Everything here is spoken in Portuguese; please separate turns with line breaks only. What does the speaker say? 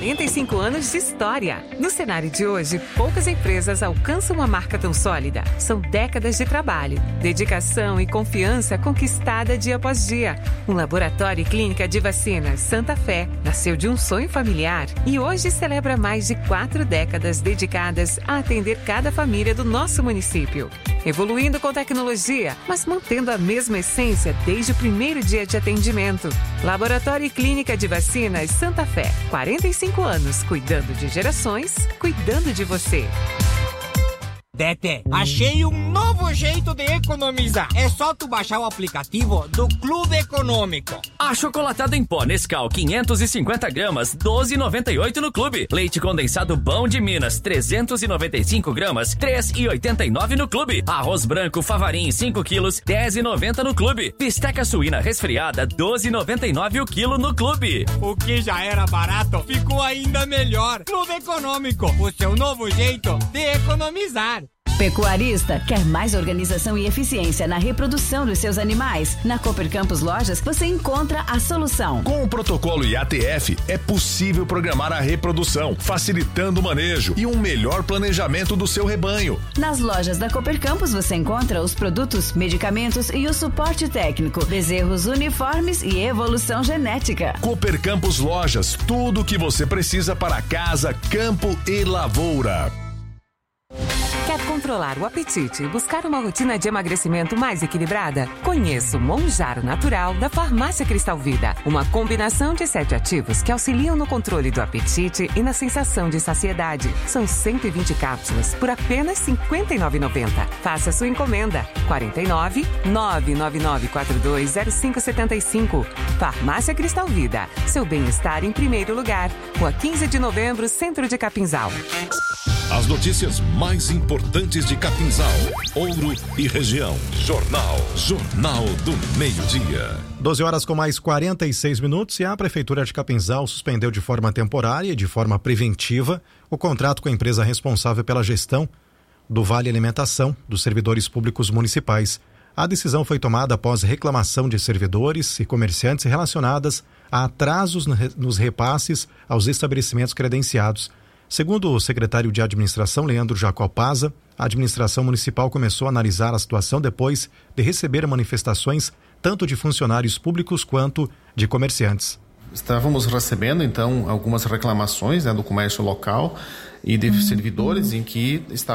45 anos de história. No cenário de hoje, poucas empresas alcançam uma marca tão sólida. São décadas de trabalho, dedicação e confiança conquistada dia após dia. Um laboratório e clínica de vacinas Santa Fé nasceu de um sonho familiar e hoje celebra mais de 4 décadas dedicadas a atender cada família do nosso município. Evoluindo com tecnologia, mas mantendo a mesma essência desde o primeiro dia de atendimento. Laboratório e Clínica de Vacinas Santa Fé. 45 anos, cuidando de gerações, cuidando de você.
Tete, achei um novo jeito de economizar. É só tu baixar o aplicativo do Clube Econômico.
Achocolatado em pó Nescau 550 gramas, 12,98 no Clube. Leite condensado Bom de Minas, 395 gramas, 3,89 no Clube. Arroz branco Favarim 5 quilos, 10,90 no Clube. Bisteca suína resfriada, 12,99 o quilo no Clube.
O que já era barato, ficou ainda melhor. Clube Econômico, o seu novo jeito de economizar.
Pecuarista quer mais organização e eficiência na reprodução dos seus animais? Na Cooper Campus Lojas você encontra a solução.
Com o protocolo IATF é possível programar a reprodução, facilitando o manejo e um melhor planejamento do seu rebanho.
Nas lojas da Cooper Campus você encontra os produtos, medicamentos e o suporte técnico, bezerros uniformes e evolução genética.
Cooper Campus Lojas, tudo o que você precisa para casa, campo e lavoura.
Quer controlar o apetite e buscar uma rotina de emagrecimento mais equilibrada? Conheça o Monjaro Natural da Farmácia Cristal Vida. Uma combinação de 7 ativos que auxiliam no controle do apetite e na sensação de saciedade. São 120 cápsulas por apenas R$ 59,90. Faça sua encomenda. 49 999420575. Farmácia Cristal Vida. Seu bem-estar em primeiro lugar. Rua 15 de Novembro, Centro de Capinzal.
As notícias mais importantes de Capinzal, Ouro e região. Jornal do Meio-Dia.
12 horas com mais 46 minutos e a Prefeitura de Capinzal suspendeu de forma temporária e de forma preventiva o contrato com a empresa responsável pela gestão do Vale Alimentação dos servidores públicos municipais. A decisão foi tomada após reclamação de servidores e comerciantes relacionadas a atrasos nos repasses aos estabelecimentos credenciados. Segundo o secretário de Administração, Leandro Jacopaza, a administração municipal começou a analisar a situação depois de receber manifestações tanto de funcionários públicos quanto de comerciantes.
Estávamos recebendo, então, algumas reclamações do comércio local e de servidores em que